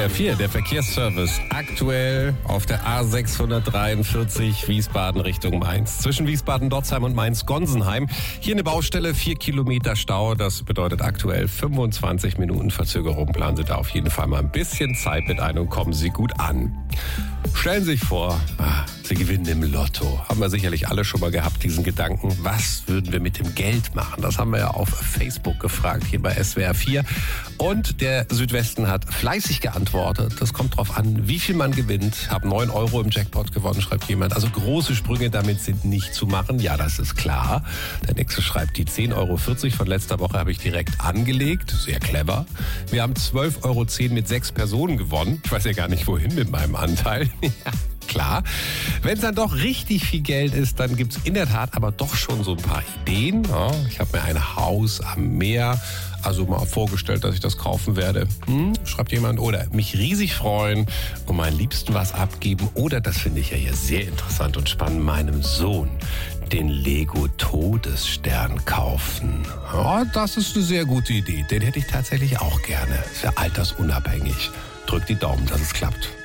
4, der Verkehrsservice, aktuell auf der A643 Wiesbaden Richtung Mainz. Zwischen Wiesbaden-Dotzheim und Mainz-Gonsenheim. Hier eine Baustelle, 4 Kilometer Stau. Das bedeutet aktuell 25 Minuten Verzögerung. Planen Sie da auf jeden Fall mal ein bisschen Zeit mit ein und kommen Sie gut an. Stellen Sie sich vor, Sie gewinnen im Lotto. Haben wir sicherlich alle schon mal gehabt, diesen Gedanken. Was würden wir mit dem Geld machen? Das haben wir ja auf Facebook gefragt, hier bei SWR 4. Und der Südwesten hat fleißig geantwortet. Das kommt drauf an, wie viel man gewinnt. Hab 9 Euro im Jackpot gewonnen, schreibt jemand. Also große Sprünge damit sind nicht zu machen. Ja, das ist klar. Der nächste schreibt, die 10,40 Euro von letzter Woche habe ich direkt angelegt. Sehr clever. Wir haben 12,10 Euro mit 6 Personen gewonnen. Ich weiß ja gar nicht, wohin mit meinem Anteil. Ja, klar. Wenn es dann doch richtig viel Geld ist, dann gibt es in der Tat aber doch schon so ein paar Ideen. Ja, ich habe mir ein Haus am Meer mal vorgestellt, dass ich das kaufen werde. Schreibt jemand. Oder mich riesig freuen und meinen Liebsten was abgeben. Oder, das finde ich ja hier sehr interessant und spannend, meinem Sohn den Lego-Todesstern kaufen. Ja, das ist eine sehr gute Idee. Den hätte ich tatsächlich auch gerne. Ist ja altersunabhängig. Drückt die Daumen, dass es klappt.